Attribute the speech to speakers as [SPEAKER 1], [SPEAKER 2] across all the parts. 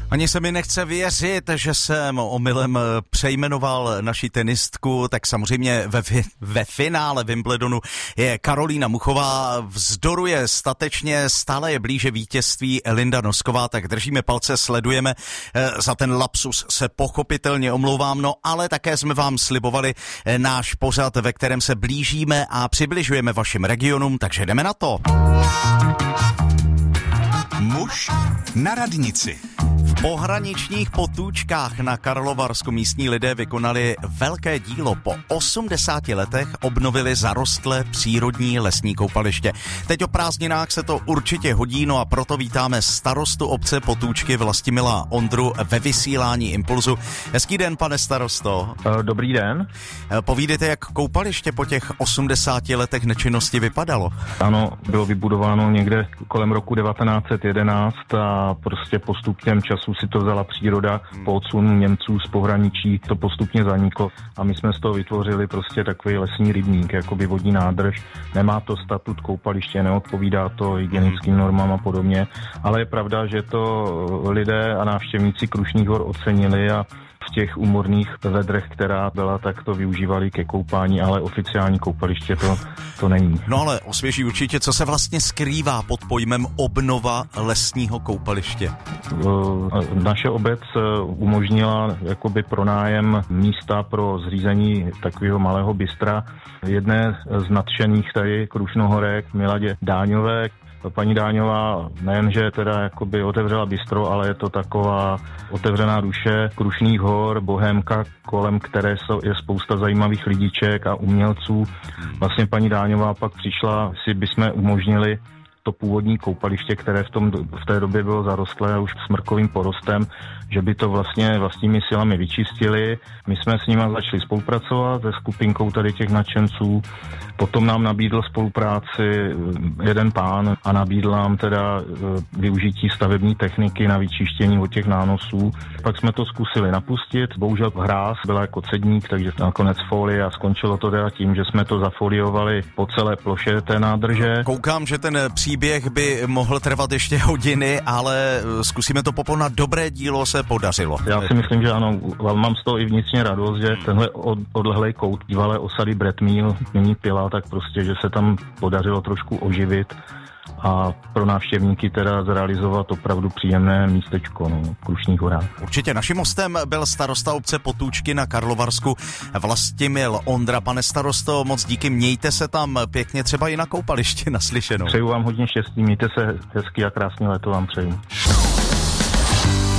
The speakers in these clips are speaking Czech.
[SPEAKER 1] Ani se mi nechce věřit, že jsem omylem přejmenoval naši tenistku, tak samozřejmě ve finále Wimbledonu je Karolína Muchová, vzdoruje statečně, stále je blíže vítězství Linda Nosková, tak držíme palce, sledujeme. Za ten lapsus se pochopitelně omlouvám, no ale také jsme vám slibovali náš pořad, ve kterém se blížíme a přibližujeme vašim regionům, takže jdeme na to.
[SPEAKER 2] Muž na radnici.
[SPEAKER 1] V pohraničních potůčkách na Karlovarsku místní lidé vykonali velké dílo. Po 80 letech obnovili zarostlé přírodní lesní koupaliště. Teď o prázdninách se to určitě hodí, no a proto vítáme starostu obce Potůčky Vlastimila Ondru ve vysílání Impulzu. Hezký den, pane starosto.
[SPEAKER 3] Dobrý den.
[SPEAKER 1] Povídejte, jak koupaliště po těch 80 letech nečinnosti vypadalo?
[SPEAKER 3] Ano, bylo vybudováno někde kolem roku 1911 a prostě postupem času si to vzala příroda, po odsunu Němců z pohraničí to postupně zaniklo a my jsme z toho vytvořili prostě takový lesní rybník, jakoby vodní nádrž. Nemá to statut koupaliště, neodpovídá to hygienickým normám a podobně, ale je pravda, že to lidé a návštěvníci Krušných hor ocenili a v těch úmorných vedrech, která byla, tak to využívali ke koupání, ale oficiální koupaliště to není.
[SPEAKER 1] No ale osvěží určitě, co se vlastně skrývá pod pojmem obnova lesního koupaliště.
[SPEAKER 3] Naše obec umožnila jakoby pronájem místa pro zřízení takového malého bystra. Jedné z nadšených tady Krušnohorek, Miladě Dáňové. Paní Dáňová nejenže teda jakoby otevřela bistro, ale je to taková otevřená duše Krušných hor, bohémka, kolem které je spousta zajímavých lidiček a umělců. Vlastně paní Dáňová pak přišla, si bychom umožnili to původní koupaliště, které v té době bylo zarostlé už smrkovým porostem, že by to vlastně vlastními silami vyčistili. My jsme s nimi začali spolupracovat se skupinkou tady těch nadšenců. Potom nám nabídl spolupráci jeden pán a nabídl nám teda využití stavební techniky na vyčištění od těch nánosů. Pak jsme to zkusili napustit, bohužel hráz byla jako cedník, takže nakonec folie a skončilo to teda tím, že jsme to zafoliovali po celé ploše té nádrže.
[SPEAKER 1] Koukám, že ten příběh by mohl trvat ještě hodiny, ale zkusíme to poponat. Dobré dílo se podařilo.
[SPEAKER 3] Já si myslím, že ano, mám z toho i vnitřně radost, že tenhle odlehlej kout bývalé osady Bretmíl, nyní Pila, tak prostě, že se tam podařilo trošku oživit a pro návštěvníky teda zrealizovat opravdu příjemné místečko v Krušných horách.
[SPEAKER 1] Určitě naším hostem byl starosta obce Potůčky na Karlovarsku Vlastimil Ondra. Pane starosto, moc díky, mějte se tam pěkně třeba i na koupališti naslyšenou.
[SPEAKER 3] Přeju vám hodně štěstí, mějte se hezky a krásné léto vám přeju.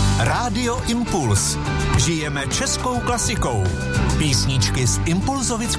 [SPEAKER 2] Rádio Impuls. Žijeme českou klasikou. Písničky z impulzovického